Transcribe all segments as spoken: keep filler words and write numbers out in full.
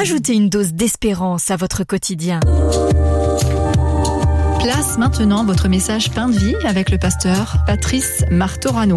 Ajoutez une dose d'espérance à votre quotidien. Place maintenant votre message Pain de vie avec le pasteur Patrice Martorano.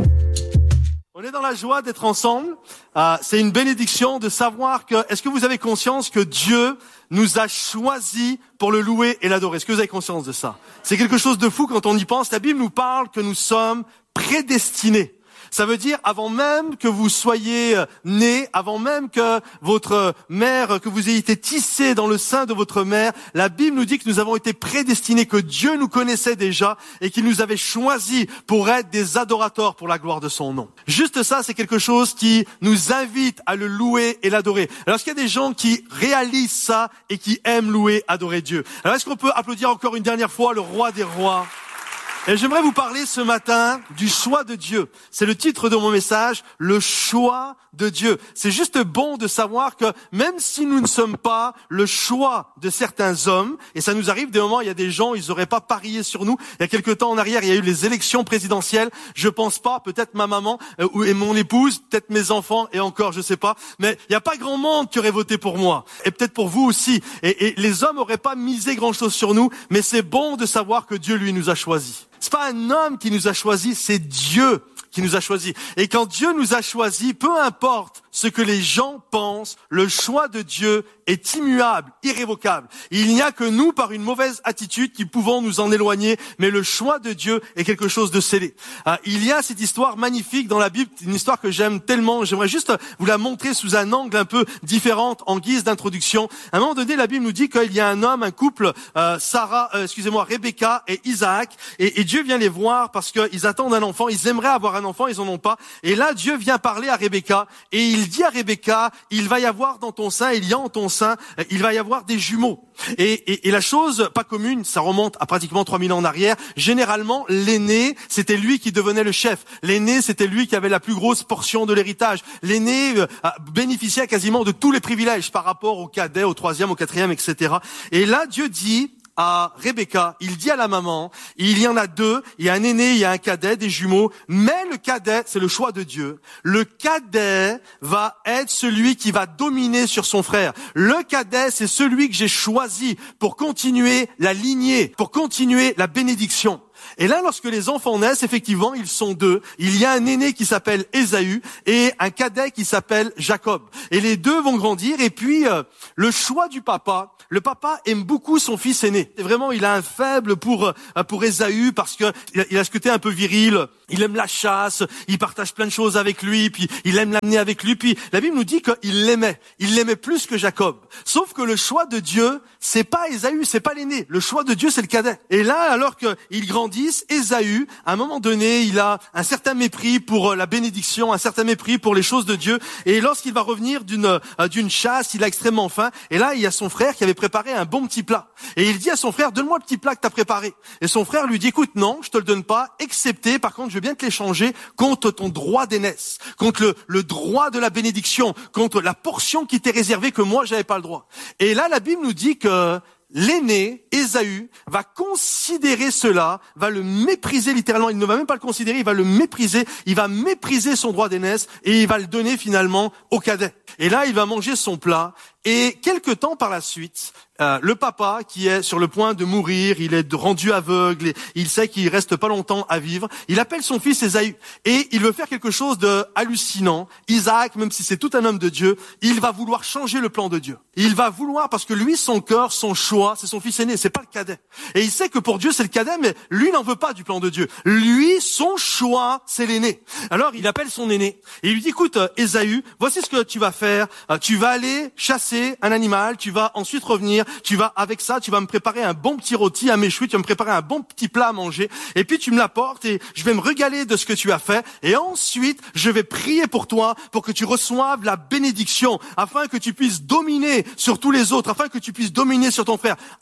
On est dans la joie d'être ensemble. Euh, c'est une bénédiction de savoir que, est-ce que vous avez conscience que Dieu nous a choisis pour le louer et l'adorer? Est-ce que vous avez conscience de ça? C'est quelque chose de fou quand on y pense. La Bible nous parle que nous sommes prédestinés. Ça veut dire, avant même que vous soyez nés, avant même que votre mère, que vous ayez été tissé dans le sein de votre mère, la Bible nous dit que nous avons été prédestinés, que Dieu nous connaissait déjà et qu'il nous avait choisis pour être des adorateurs pour la gloire de son nom. Juste ça, c'est quelque chose qui nous invite à le louer et l'adorer. Alors, est-ce qu'il y a des gens qui réalisent ça et qui aiment louer, adorer Dieu? Alors, est-ce qu'on peut applaudir encore une dernière fois le roi des rois? Et j'aimerais vous parler ce matin du choix de Dieu. C'est le titre de mon message, le choix de Dieu. C'est juste bon de savoir que même si nous ne sommes pas le choix de certains hommes, et ça nous arrive des moments, il y a des gens, ils auraient pas parié sur nous. Il y a quelque temps en arrière, il y a eu les élections présidentielles. Je pense pas, peut-être ma maman euh, et mon épouse, peut-être mes enfants, et encore, je sais pas. Mais il y a pas grand monde qui aurait voté pour moi. Et peut-être pour vous aussi. Et, et les hommes auraient pas misé grand-chose sur nous, mais c'est bon de savoir que Dieu, lui, nous a choisis. C'est pas un homme qui nous a choisis, c'est Dieu qui nous a choisis. Et quand Dieu nous a choisis, peu importe ce que les gens pensent, le choix de Dieu est immuable, irrévocable. Il n'y a que nous, par une mauvaise attitude, qui pouvons nous en éloigner, mais le choix de Dieu est quelque chose de scellé. Euh, il y a cette histoire magnifique dans la Bible, une histoire que j'aime tellement, j'aimerais juste vous la montrer sous un angle un peu différent, en guise d'introduction. À un moment donné, la Bible nous dit qu'il y a un homme, un couple, euh, Sarah, euh, excusez-moi, Rebecca et Isaac, et, et Dieu vient les voir parce qu'ils attendent un enfant, ils aimeraient avoir un enfant, ils en ont pas. Et là, Dieu vient parler à Rebecca, et il dit à Rebecca, il va y avoir dans ton sein, il y a en ton sein, il va y avoir des jumeaux. Et, et, et la chose pas commune, ça remonte à pratiquement trois mille ans en arrière, généralement, l'aîné, c'était lui qui devenait le chef. L'aîné, c'était lui qui avait la plus grosse portion de l'héritage. L'aîné euh, bénéficiait quasiment de tous les privilèges par rapport au cadet, au troisième, au quatrième, et cetera. Et là, Dieu dit à Rebecca, il dit à la maman, il y en a deux, il y a un aîné, il y a un cadet, des jumeaux, mais le cadet, c'est le choix de Dieu. Le cadet va être celui qui va dominer sur son frère. Le cadet, c'est celui que j'ai choisi pour continuer la lignée, pour continuer la bénédiction. Et là, lorsque les enfants naissent, effectivement, ils sont deux. Il y a un aîné qui s'appelle Ésaü et un cadet qui s'appelle Jacob. Et les deux vont grandir. Et puis, euh, le choix du papa, le papa aime beaucoup son fils aîné. Et vraiment, il a un faible pour euh, pour Ésaü parce que il a ce côté un peu viril. Il aime la chasse, il partage plein de choses avec lui, puis il aime l'amener avec lui. Puis la Bible nous dit qu'il l'aimait. Il l'aimait plus que Jacob. Sauf que le choix de Dieu, c'est pas Ésaü, c'est pas l'aîné. Le choix de Dieu, c'est le cadet. Et là, alors qu'il grandit, Ésaü, à un moment donné, il a un certain mépris pour la bénédiction, un certain mépris pour les choses de Dieu. Et lorsqu'il va revenir d'une euh, d'une chasse, il a extrêmement faim. Et là, il y a son frère qui avait préparé un bon petit plat. Et il dit à son frère, donne-moi le petit plat que tu as préparé. Et son frère lui dit, écoute, non, je te le donne pas, excepté, par contre, je veux bien te l'échanger contre ton droit d'aînesse, contre le, le droit de la bénédiction, contre la portion qui t'est réservée que moi, j'avais pas le droit. Et là, la Bible nous dit que l'aîné, Ésaü, va considérer cela, va le mépriser littéralement. Il ne va même pas le considérer, il va le mépriser. Il va mépriser son droit d'aînesse et il va le donner finalement au cadet. Et là, il va manger son plat. Et quelque temps par la suite, euh, le papa qui est sur le point de mourir, il est rendu aveugle, et il sait qu'il reste pas longtemps à vivre. Il appelle son fils Ésaü et il veut faire quelque chose de hallucinant. Isaac, même si c'est tout un homme de Dieu, il va vouloir changer le plan de Dieu. Il va vouloir, parce que lui, son cœur, son choix, c'est son fils aîné, c'est pas le cadet. Et il sait que pour Dieu, c'est le cadet, mais lui n'en veut pas du plan de Dieu. Lui, son choix, c'est l'aîné. Alors, il appelle son aîné et il lui dit, écoute, Ésaü, voici ce que tu vas faire. Tu vas aller chasser un animal, tu vas ensuite revenir, tu vas avec ça, tu vas me préparer un bon petit rôti, un méchoui, tu vas me préparer un bon petit plat à manger, et puis tu me l'apportes et je vais me régaler de ce que tu as fait, et ensuite je vais prier pour toi pour que tu reçoives la bénédiction, afin que tu puisses dominer sur tous les autres, afin que tu puisses dominer sur ton frère. En d'autres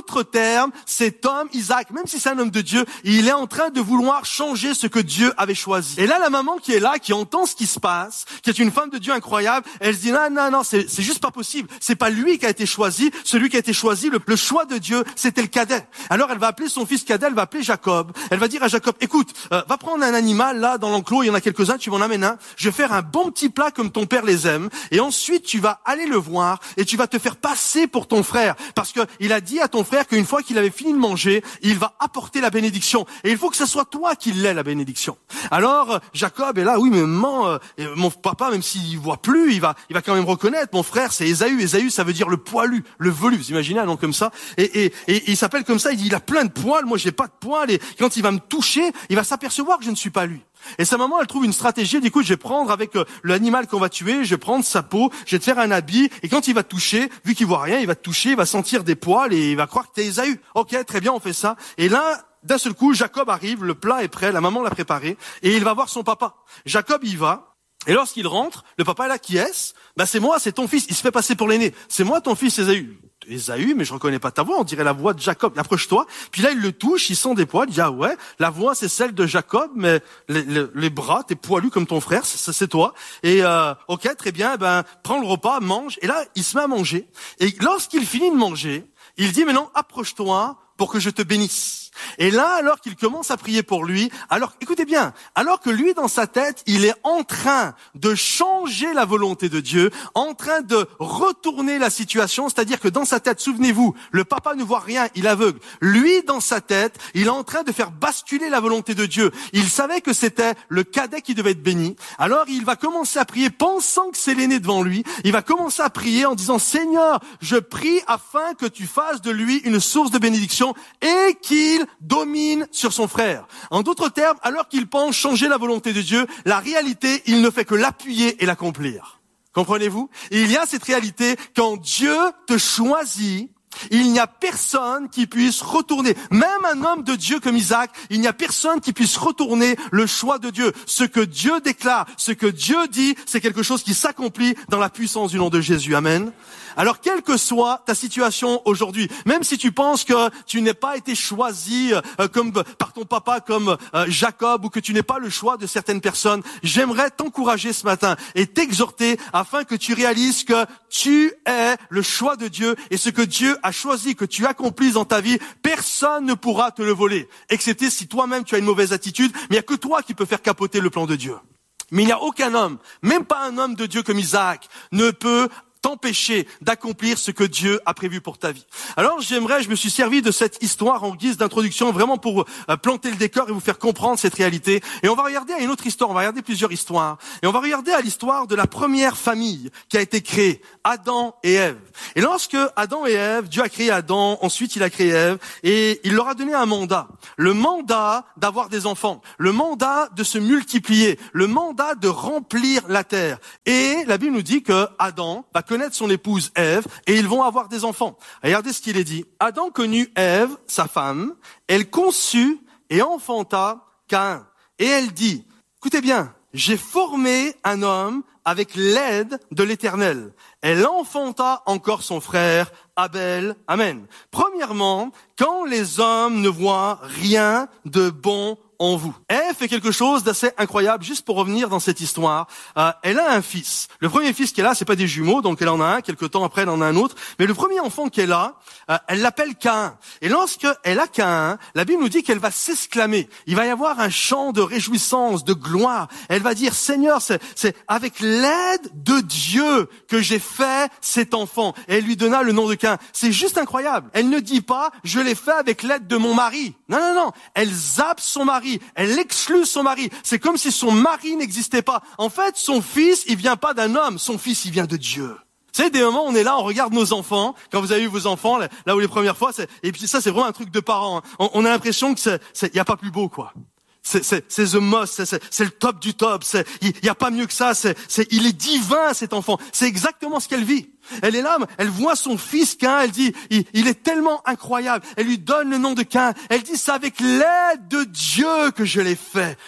d'autres termes, cet homme, Isaac, même si c'est un homme de Dieu, il est en train de vouloir changer ce que Dieu avait choisi. Et là, la maman qui est là, qui entend ce qui se passe, qui est une femme de Dieu incroyable, elle se dit non, non, non, c'est, c'est juste pas possible. C'est pas lui qui a été choisi. Celui qui a été choisi, le, le choix de Dieu, c'était le cadet. Alors elle va appeler son fils cadet, elle va appeler Jacob. Elle va dire à Jacob, écoute, euh, va prendre un animal là dans l'enclos, il y en a quelques-uns, tu m'en amènes un. Je vais faire un bon petit plat comme ton père les aime. Et ensuite, tu vas aller le voir et tu vas te faire passer pour ton frère. Parce que il a dit à ton frère qu'une fois qu'il avait fini de manger, il va apporter la bénédiction. Et il faut que ce soit toi qui l'aies, la bénédiction. Alors, euh, Jacob est là, oui, mais maman, euh, mon papa, même s'il voit plus, il va, il va quand même reconnaître. Mon frère, c'est Ésaü. Ésaü, ça veut dire le poilu, le velu. Vous imaginez un nom comme ça? Et, et, et, et il s'appelle comme ça. Il dit, il a plein de poils. Moi, j'ai pas de poils. Et quand il va me toucher, il va s'apercevoir que je ne suis pas lui. Et sa maman, elle trouve une stratégie. Elle dit, écoute, je vais prendre avec euh, l'animal qu'on va tuer, je vais prendre sa peau, je vais te faire un habit. Et quand il va te toucher, vu qu'il voit rien, il va te toucher, il va sentir des poils et il va croire que t'es Ésaü. Ok, très bien, on fait ça. Et là, d'un seul coup, Jacob arrive, le plat est prêt, la maman l'a préparé, et il va voir son papa. Jacob y va. Et lorsqu'il rentre, le papa est là, qui est-ce? Bah, c'est moi, c'est ton fils. Il se fait passer pour l'aîné. C'est moi, ton fils Ésaü. Ésaü, mais je reconnais pas ta voix, on dirait la voix de Jacob. Approche-toi. Puis là, il le touche, il sent des poils. Il dit, ah ouais, la voix, c'est celle de Jacob, mais les, les, les bras, t'es poilu comme ton frère, c'est, c'est toi. Et euh, ok, très bien, ben prends le repas, mange. Et là, il se met à manger. Et lorsqu'il finit de manger, il dit, maintenant, approche-toi pour que je te bénisse. Et là, alors qu'il commence à prier pour lui, alors, écoutez bien, alors que lui, dans sa tête, il est en train de changer la volonté de Dieu, en train de retourner la situation, c'est-à-dire que dans sa tête, souvenez-vous, le papa ne voit rien, il est aveugle. Lui, dans sa tête, il est en train de faire basculer la volonté de Dieu. Il savait que c'était le cadet qui devait être béni. Alors, il va commencer à prier, pensant que c'est l'aîné devant lui. Il va commencer à prier en disant, Seigneur, je prie afin que tu fasses de lui une source de bénédiction et qu'il domine sur son frère. En d'autres termes, alors qu'il pense changer la volonté de Dieu, la réalité, il ne fait que l'appuyer et l'accomplir. Comprenez-vous? Et il y a cette réalité, quand Dieu te choisit, il n'y a personne qui puisse retourner, même un homme de Dieu comme Isaac, il n'y a personne qui puisse retourner le choix de Dieu. Ce que Dieu déclare, ce que Dieu dit, c'est quelque chose qui s'accomplit dans la puissance du nom de Jésus. Amen. Alors, quelle que soit ta situation aujourd'hui, même si tu penses que tu n'es pas été choisi euh, comme par ton papa, comme euh, Jacob, ou que tu n'es pas le choix de certaines personnes, j'aimerais t'encourager ce matin et t'exhorter afin que tu réalises que tu es le choix de Dieu et ce que Dieu a choisi que tu accomplisses dans ta vie, personne ne pourra te le voler, excepté si toi-même tu as une mauvaise attitude, mais il n'y a que toi qui peux faire capoter le plan de Dieu. Mais il n'y a aucun homme, même pas un homme de Dieu comme Isaac, ne peut t'empêcher d'accomplir ce que Dieu a prévu pour ta vie. Alors j'aimerais, je me suis servi de cette histoire en guise d'introduction vraiment pour euh, planter le décor et vous faire comprendre cette réalité. Et on va regarder à une autre histoire, on va regarder plusieurs histoires. Et on va regarder à l'histoire de la première famille qui a été créée, Adam et Ève. Et lorsque Adam et Ève, Dieu a créé Adam, ensuite il a créé Ève, et il leur a donné un mandat. Le mandat d'avoir des enfants, le mandat de se multiplier, le mandat de remplir la terre. Et la Bible nous dit que Adam va connaître son épouse Ève et ils vont avoir des enfants. Regardez ce qu'il est dit. Adam connut Ève, sa femme, elle conçut et enfanta Caïn. Et elle dit, écoutez bien, j'ai formé un homme avec l'aide de l'Éternel. Elle enfanta encore son frère Abel. Amen. Premièrement, quand les hommes ne voient rien de bon en vous. Ève fait quelque chose d'assez incroyable, juste pour revenir dans cette histoire. Euh, elle a un fils. Le premier fils qu'elle a, c'est pas des jumeaux, donc elle en a un, quelques temps après elle en a un autre. Mais le premier enfant qu'elle a, euh, elle l'appelle Caïn. Et lorsque elle a Caïn, la Bible nous dit qu'elle va s'exclamer. Il va y avoir un chant de réjouissance, de gloire. Elle va dire, Seigneur, c'est, c'est avec l'aide de Dieu que j'ai fait cet enfant. Et elle lui donna le nom de Caïn. C'est juste incroyable. Elle ne dit pas, je l'ai fait avec l'aide de mon mari. Non, non, non. Elle zappe son mari. Elle exclut son mari. C'est comme si son mari n'existait pas. En fait, son fils, il vient pas d'un homme. Son fils, il vient de Dieu. Vous savez, des moments, on est là, on regarde nos enfants. Quand vous avez eu vos enfants, là où les premières fois, c'est, et puis ça, c'est vraiment un truc de parents. Hein. On, on a l'impression que c'est, c'est, y a pas plus beau, quoi. C'est, c'est, c'est the most, c'est, c'est, c'est le top du top. C'est, il y a pas mieux que ça. C'est, c'est, il est divin, cet enfant. C'est exactement ce qu'elle vit. Elle est là, elle voit son fils Caïn, elle dit, il, il est tellement incroyable. Elle lui donne le nom de Caïn. Elle dit, c'est avec l'aide de Dieu que je l'ai fait.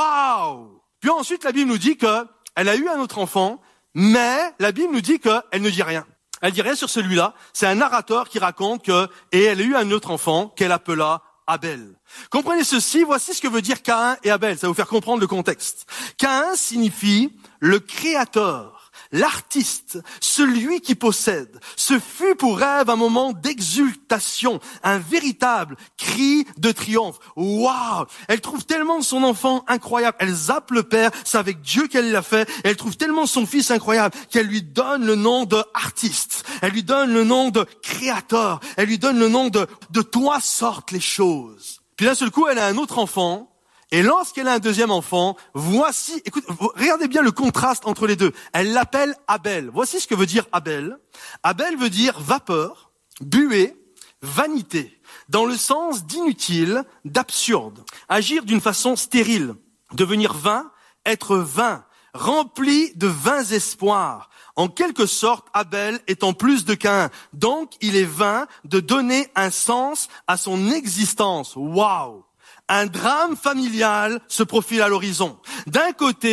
Waouh! Puis ensuite, la Bible nous dit que elle a eu un autre enfant, mais la Bible nous dit qu'elle ne dit rien. Elle dit rien sur celui-là. C'est un narrateur qui raconte que, et elle a eu un autre enfant qu'elle appela Abel. Comprenez ceci, voici ce que veut dire Caïn et Abel. Ça va vous faire comprendre le contexte. Caïn signifie le créateur, l'artiste, celui qui possède. Ce fut pour Ève un moment d'exultation, un véritable cri de triomphe. Waouh! Elle trouve tellement son enfant incroyable. Elle zappe le père, c'est avec Dieu qu'elle l'a fait. Elle trouve tellement son fils incroyable qu'elle lui donne le nom de artiste. Elle lui donne le nom de créateur. Elle lui donne le nom de de toi sortent les choses. Puis d'un seul coup, elle a un autre enfant. Et lorsqu'elle a un deuxième enfant, voici, écoute, regardez bien le contraste entre les deux. Elle l'appelle Abel. Voici ce que veut dire Abel. Abel veut dire vapeur, buée, vanité, dans le sens d'inutile, d'absurde. Agir d'une façon stérile, devenir vain, être vain, rempli de vains espoirs. En quelque sorte, Abel est en plus de Caïn. Donc, il est vain de donner un sens à son existence. Waouh! Un drame familial se profile à l'horizon. D'un côté,